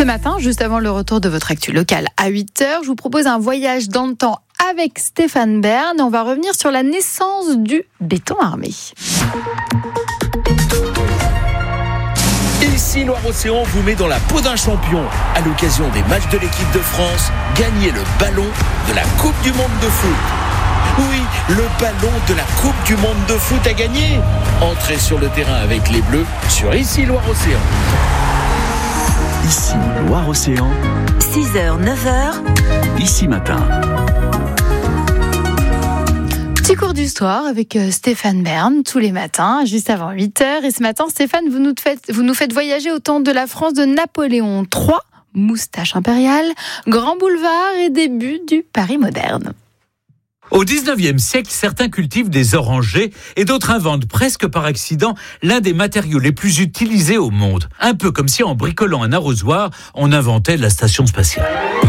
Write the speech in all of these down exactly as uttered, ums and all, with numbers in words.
Ce matin, juste avant le retour de votre actu locale à huit heures, je vous propose un voyage dans le temps avec Stéphane Bern. On va revenir sur la naissance du béton armé. Ici, Loire-Océan vous met dans la peau d'un champion. À l'occasion des matchs de l'équipe de France, gagnez le ballon de la Coupe du Monde de foot. Oui, le ballon de la Coupe du Monde de foot à gagner. Entrez sur le terrain avec les Bleus sur Ici, Loire-Océan. Ici, Loire-Océan. six heures, neuf heures. Ici matin. Petit cours d'histoire avec Stéphane Bern tous les matins, juste avant huit heures. Et ce matin, Stéphane, vous nous faites, vous nous faites voyager au temps de la France de Napoléon trois, moustache impériale, grand boulevard et début du Paris moderne. Au dix-neuvième siècle, certains cultivent des orangers et d'autres inventent presque par accident l'un des matériaux les plus utilisés au monde. Un peu comme si en bricolant un arrosoir, on inventait la station spatiale.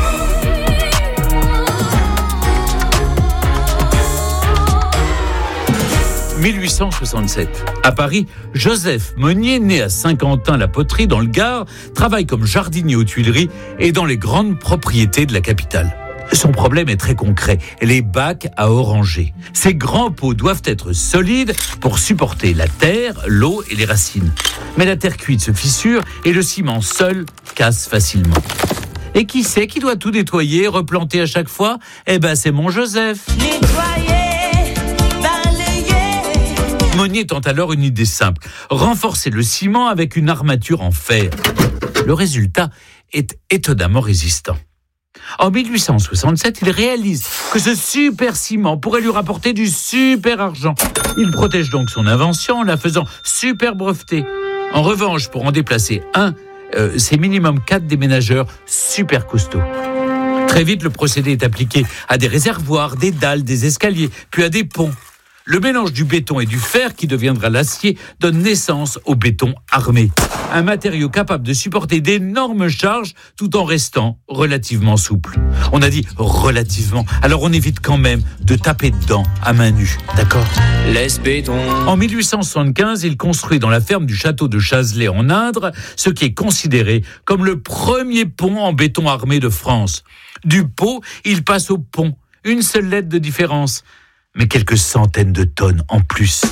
mille huit cent soixante-sept. À Paris, Joseph Monnier, né à Saint-Quentin-la-Poterie dans le Gard, travaille comme jardinier aux Tuileries et dans les grandes propriétés de la capitale. Son problème est très concret, les bacs à oranger. Ces grands pots doivent être solides pour supporter la terre, l'eau et les racines. Mais la terre cuite se fissure et le ciment seul casse facilement. Et qui c'est qui doit tout nettoyer, replanter à chaque fois ? Eh ben c'est mon Joseph. Nettoyer, balayer. Monnier tente alors une idée simple, renforcer le ciment avec une armature en fer. Le résultat est étonnamment résistant. En mille huit cent soixante-sept, il réalise que ce super ciment pourrait lui rapporter du super argent. Il protège donc son invention en la faisant super brevetée. En revanche, pour en déplacer un, euh, c'est minimum quatre déménageurs super costauds. Très vite, le procédé est appliqué à des réservoirs, des dalles, des escaliers, puis à des ponts. Le mélange du béton et du fer, qui deviendra l'acier, donne naissance au béton armé. Un matériau capable de supporter d'énormes charges tout en restant relativement souple. On a dit relativement, alors on évite quand même de taper dedans à main nue, d'accord ? Laisse béton. En mille huit cent soixante-quinze, il construit dans la ferme du château de Chazelet en Indre ce qui est considéré comme le premier pont en béton armé de France. Du pot, il passe au pont. Une seule lettre de différence. Mais quelques centaines de tonnes en plus.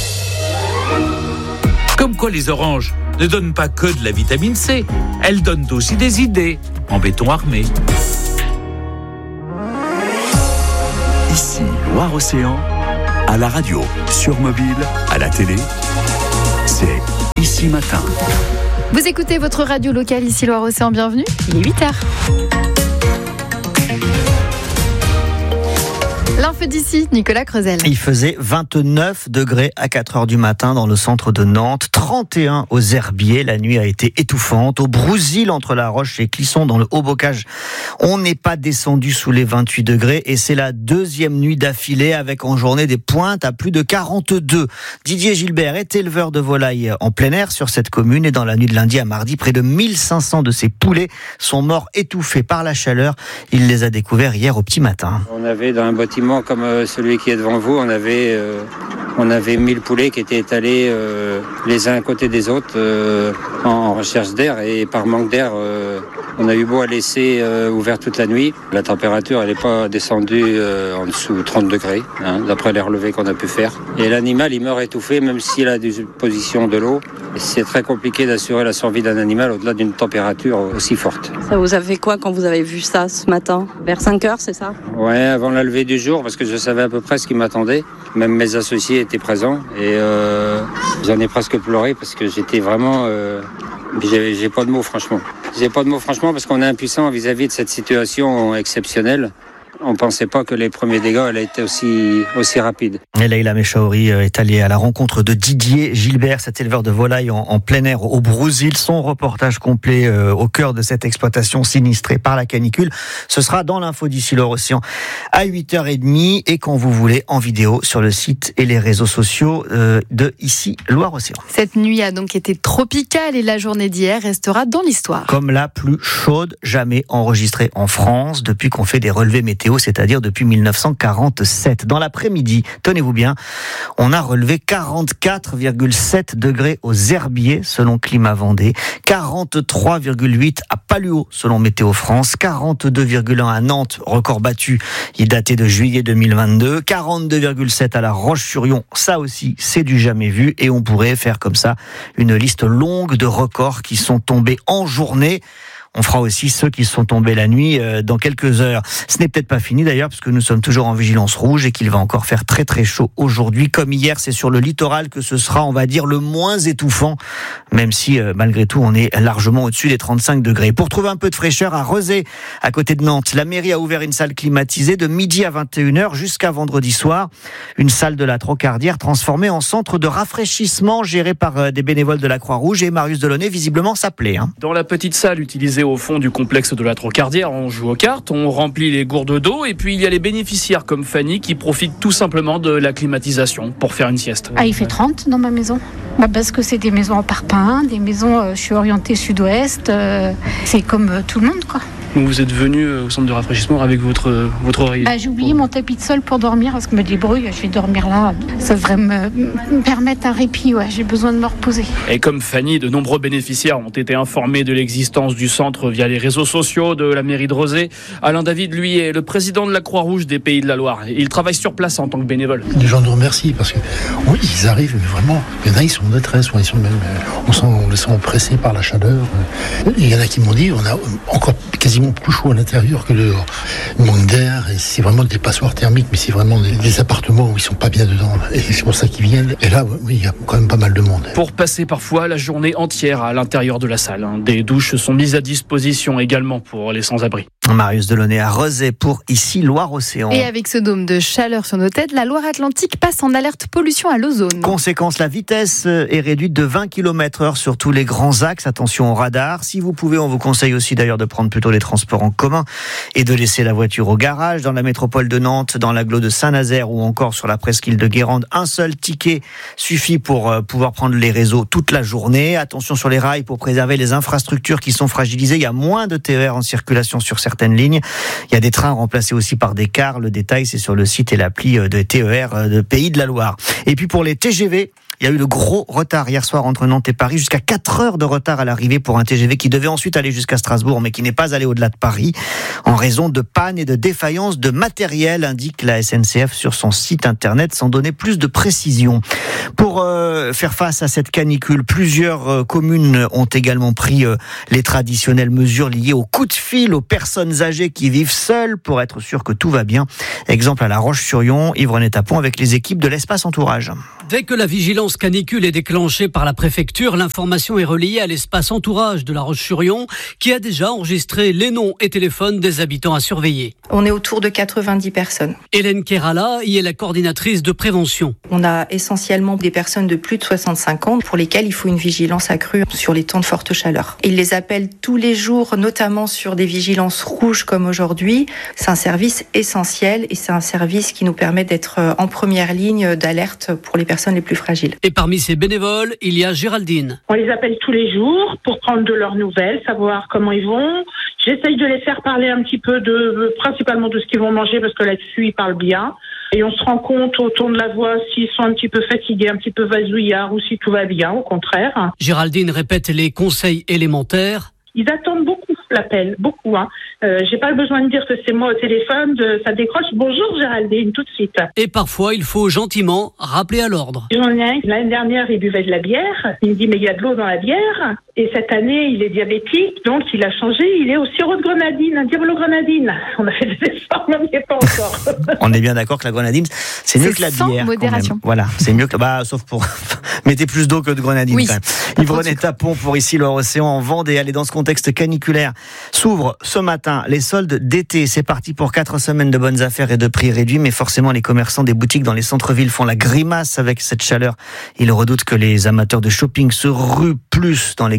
Comme quoi les oranges ne donnent pas que de la vitamine C, elles donnent aussi des idées en béton armé. Ici, Loire-Océan, à la radio, sur mobile, à la télé, c'est Ici matin. Vous écoutez votre radio locale Ici Loire-Océan, bienvenue, il est huit heures. L'info d'ici, Nicolas Creusel. Il faisait vingt-neuf degrés à quatre heures du matin dans le centre de Nantes, trente et un aux Herbiers. La nuit a été étouffante. Au Brousil, entre La Roche et Clisson, dans le Haut-Bocage, on n'est pas descendu sous les vingt-huit degrés et c'est la deuxième nuit d'affilée avec en journée des pointes à plus de quarante-deux. Didier Gilbert est éleveur de volailles en plein air sur cette commune et dans la nuit de lundi à mardi, près de mille cinq cents de ses poulets sont morts étouffés par la chaleur. Il les a découverts hier au petit matin. On avait dans un bâtiment comme celui qui est devant vous, on avait, euh, on avait mille poulets qui étaient étalés euh, les uns à côté des autres euh, en recherche d'air et par manque d'air, euh, on a eu beau à laisser euh, ouvert toute la nuit. La température elle n'est pas descendue euh, en dessous de trente degrés, hein, d'après les relevés qu'on a pu faire. Et l'animal il meurt étouffé même s'il a des positions de l'eau. C'est très compliqué d'assurer la survie d'un animal au-delà d'une température aussi forte. Ça vous avez quoi quand vous avez vu ça ce matin ? Vers cinq heures, c'est ça ? Ouais, avant la levée du jour, parce que je savais à peu près ce qui m'attendait. Même mes associés étaient présents et euh, j'en ai presque pleuré parce que j'étais vraiment... Euh, j'ai, j'ai pas de mots franchement. J'ai pas de mots franchement parce qu'on est impuissant vis-à-vis de cette situation exceptionnelle. On ne pensait pas que les premiers dégâts allaient être aussi, aussi rapides. Et Leïla Mechaouri est allée à la rencontre de Didier Gilbert, cet éleveur de volailles en, en plein air au Brousil. Son reportage complet euh, au cœur de cette exploitation sinistrée par la canicule. Ce sera dans l'info d'ici Loire-Océan à huit heures trente et quand vous voulez en vidéo sur le site et les réseaux sociaux euh, de Ici Loire-Océan. Cette nuit a donc été tropicale et la journée d'hier restera dans l'histoire. Comme la plus chaude jamais enregistrée en France depuis qu'on fait des relevés météo météo, c'est-à-dire depuis dix-neuf cent quarante-sept. Dans l'après-midi, tenez-vous bien, on a relevé quarante-quatre virgule sept degrés aux Herbiers, selon Climat Vendée, quarante-trois virgule huit à Paluot, selon Météo France, quarante-deux virgule un à Nantes, record battu, il datait de juillet deux mille vingt-deux, quarante-deux virgule sept à La Roche-sur-Yon, ça aussi, c'est du jamais vu, et on pourrait faire comme ça une liste longue de records qui sont tombés en journée. On fera aussi ceux qui sont tombés la nuit euh, dans quelques heures. Ce n'est peut-être pas fini d'ailleurs, puisque nous sommes toujours en vigilance rouge et qu'il va encore faire très très chaud aujourd'hui. Comme hier, c'est sur le littoral que ce sera, on va dire, le moins étouffant, même si euh, malgré tout, on est largement au-dessus des trente-cinq degrés. Pour trouver un peu de fraîcheur à Rezé, à côté de Nantes, la mairie a ouvert une salle climatisée de midi à vingt et une heures jusqu'à vendredi soir. Une salle de la Trocardière transformée en centre de rafraîchissement géré par euh, des bénévoles de la Croix-Rouge, et Marius Delaunay, visiblement, ça plaît. Hein. Dans la petite salle utilisée au fond du complexe de la Trocardière, on joue aux cartes, on remplit les gourdes d'eau, et puis il y a les bénéficiaires comme Fanny qui profitent tout simplement de la climatisation pour faire une sieste. Ah, il fait trente dans ma maison. Bah parce que c'est des maisons en parpaing, des maisons, euh, je suis orientée sud-ouest, euh, c'est comme euh, tout le monde quoi. Vous êtes venu au centre de rafraîchissement avec votre, votre oreiller. Bah, j'ai oublié mon tapis de sol pour dormir parce que je me débrouille, je vais dormir là. Ça devrait me, me permettre un répit, ouais. J'ai besoin de me reposer. Et comme Fanny, de nombreux bénéficiaires ont été informés de l'existence du centre via les réseaux sociaux de la mairie de Rezé. Alain David, lui, est le président de la Croix-Rouge des Pays de la Loire. Il travaille sur place en tant que bénévole. Les gens nous remercient parce que oui, ils arrivent, mais vraiment, il y en a, ils sont en détresse, ils sont même, on, sent, on les sent oppressés par la chaleur. Il y en a qui m'ont dit, on a encore quasiment plus chaud à l'intérieur que dehors. Il manque d'air, et c'est vraiment des passoires thermiques, mais c'est vraiment des, des appartements où ils sont pas bien dedans. Et c'est pour ça qu'ils viennent. Et là, oui, il y a quand même pas mal de monde. Pour passer parfois la journée entière à l'intérieur de la salle. Des douches sont mises à disposition également pour les sans-abri. Marius Delaunay à Rezé pour ici Loire-Océan. Et avec ce dôme de chaleur sur nos têtes, la Loire-Atlantique passe en alerte pollution à l'ozone. Conséquence, la vitesse est réduite de vingt kilomètres heure sur tous les grands axes. Attention au radar. Si vous pouvez, on vous conseille aussi d'ailleurs de prendre plutôt les transports en commun et de laisser la voiture au garage. Dans la métropole de Nantes, dans l'agglo de Saint-Nazaire ou encore sur la presqu'île de Guérande, un seul ticket suffit pour euh, pouvoir prendre les réseaux toute la journée. Attention sur les rails pour préserver les infrastructures qui sont fragilisées. Il y a moins de T E R en circulation sur certaines lignes. Il y a des trains remplacés aussi par des cars. Le détail, c'est sur le site et l'appli de T E R de Pays de la Loire. Et puis pour les T G V, il y a eu le gros retard hier soir entre Nantes et Paris, jusqu'à quatre heures de retard à l'arrivée pour un T G V qui devait ensuite aller jusqu'à Strasbourg, mais qui n'est pas allé au-delà de Paris, en raison de panne et de défaillance de matériel, indique la S N C F sur son site internet, sans donner plus de précision. Pour euh, faire face à cette canicule, plusieurs euh, communes ont également pris euh, les traditionnelles mesures liées au coup de fil aux personnes âgées qui vivent seules pour être sûr que tout va bien. Exemple à La Roche-sur-Yon, Yves-René Tapon avec les équipes de l'Espace Entourage. Dès que la vigilance canicule est déclenchée par la préfecture, l'information est relayée à l'espace entourage de La Roche-sur-Yon qui a déjà enregistré les noms et téléphones des habitants à surveiller. On est autour de quatre-vingt-dix personnes. Hélène Kerala y est la coordinatrice de prévention. On a essentiellement des personnes de plus de soixante-cinq ans pour lesquelles il faut une vigilance accrue sur les temps de forte chaleur. Ils les appellent tous les jours, notamment sur des vigilances rouges comme aujourd'hui. C'est un service essentiel et c'est un service qui nous permet d'être en première ligne d'alerte pour les personnes les plus fragiles. Et parmi ces bénévoles, il y a Géraldine. On les appelle tous les jours pour prendre de leurs nouvelles, savoir comment ils vont. J'essaye de les faire parler un petit peu de, principalement de ce qu'ils vont manger parce que là-dessus ils parlent bien. Et on se rend compte au ton de la voix s'ils sont un petit peu fatigués, un petit peu vasouillards ou si tout va bien, au contraire. Géraldine répète les conseils élémentaires. Ils attendent beaucoup l'appel, beaucoup. Hein. Euh, j'ai pas le besoin de dire que c'est moi au téléphone, de, ça décroche. Bonjour Géraldine, tout de suite. Et parfois, il faut gentiment rappeler à l'ordre. J'en ai un, l'année dernière, il buvait de la bière. Il me dit, mais il y a de l'eau dans la bière. Et cette année, il est diabétique, donc il a changé. Il est au sirop de grenadine, un diablo-grenadine. On a fait des efforts, mais on n'y est pas encore. On est bien d'accord que la grenadine, c'est mieux c'est que la sans bière. Modération. Voilà, c'est mieux que, bah, sauf pour, mettez plus d'eau que de grenadine. Oui. Quand même. Yves-René Tapon pour ici Loire-Océan en Vendée. Allez, dans ce contexte caniculaire, s'ouvrent ce matin les soldes d'été. C'est parti pour quatre semaines de bonnes affaires et de prix réduits, mais forcément les commerçants des boutiques dans les centres-villes font la grimace avec cette chaleur. Ils redoutent que les amateurs de shopping se ruent plus dans les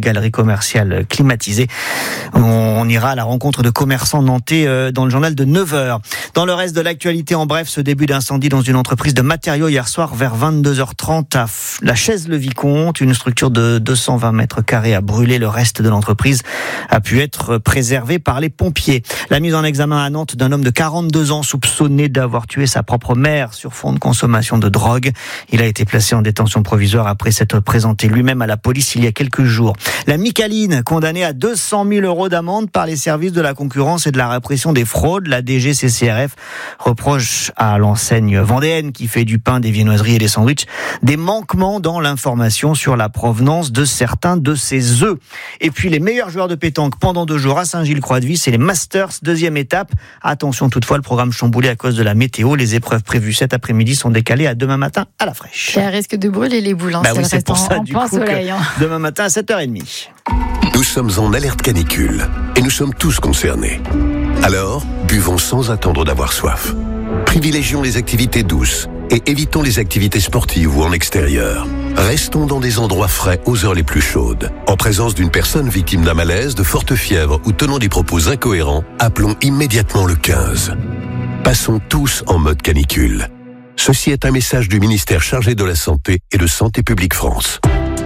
galeries commerciales climatisées. On ira à la rencontre de commerçants nantais dans le journal de neuf heures. Dans le reste de l'actualité, en bref, ce début d'incendie dans une entreprise de matériaux hier soir vers vingt-deux heures trente à la Chaise-le-Vicomte. Une structure de deux cent vingt mètres carrés a brûlé. Le reste de l'entreprise a pu être préservé par les pompiers. La mise en examen à Nantes d'un homme de quarante-deux ans soupçonné d'avoir tué sa propre mère sur fond de consommation de drogue. Il a été placé en détention provisoire après s'être présenté lui-même à la police il y a quelques jours. La Micaline, condamnée à deux cent mille euros d'amende par les services de la concurrence et de la répression des fraudes. La D G C C R F reproche à l'enseigne vendéenne qui fait du pain, des viennoiseries et des sandwichs des manquements dans l'information sur la provenance de certains de ses œufs. Et puis les meilleurs joueurs de pétanque pendant deux jours à Saint-Gilles-Croix-de-Vie, c'est les Masters, deuxième étape. Attention toutefois, le programme chamboulé à cause de la météo. Les épreuves prévues cet après-midi sont décalées à demain matin à la fraîche. Il y a un risque de brûler les boules, hein, bah si oui, elles c'est pour restent ça en, du en coup soleil. Hein. Demain matin à sept heures trente. Nous sommes en alerte canicule et nous sommes tous concernés. Alors, buvons sans attendre d'avoir soif. Privilégions les activités douces et évitons les activités sportives ou en extérieur. Restons dans des endroits frais aux heures les plus chaudes. En présence d'une personne victime d'un malaise, de forte fièvre ou tenant des propos incohérents, appelons immédiatement le quinze. Passons tous en mode canicule. Ceci est un message du ministère chargé de la Santé et de Santé publique France.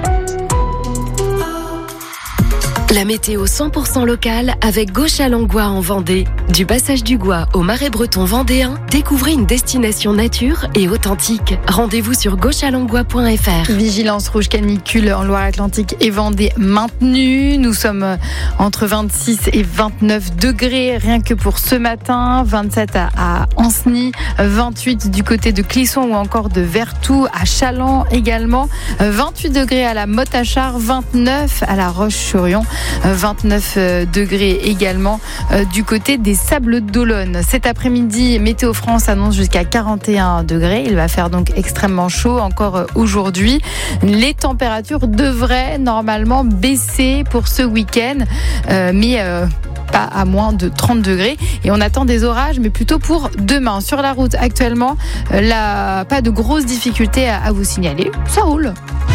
La météo cent pour cent locale avec Gauche-à-Langlois en Vendée. Du passage du Gois au Marais breton vendéen, découvrez une destination nature et authentique. Rendez-vous sur gauche à langlois point f r. Vigilance rouge canicule en Loire-Atlantique et Vendée maintenue. Nous sommes entre vingt-six et vingt-neuf degrés rien que pour ce matin. vingt-sept à, à Ancenis, vingt-huit du côté de Clisson ou encore de Vertou, à Chaland également. vingt-huit degrés à la Motte-à-Char, vingt-neuf à la Roche-sur-Yon. vingt-neuf degrés également du côté des Sables d'Olonne. Cet après-midi, Météo France annonce jusqu'à quarante et un degrés. Il va faire donc extrêmement chaud encore aujourd'hui. Les températures devraient normalement baisser pour ce week-end, euh, mais euh, pas à moins de trente degrés. Et on attend des orages, mais plutôt pour demain. Sur la route actuellement, là, pas de grosses difficultés à, à vous signaler. Ça roule.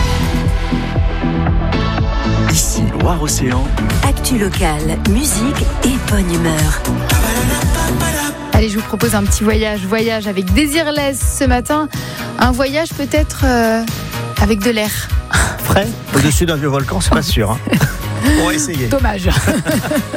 Ici, Loire-Océan. Actu locale, musique et bonne humeur. Allez, je vous propose un petit voyage. Voyage avec Désirless ce matin. Un voyage peut-être euh, avec de l'air. Frais, au-dessus d'un vieux volcan, c'est pas sûr. Hein. On va essayer. Dommage.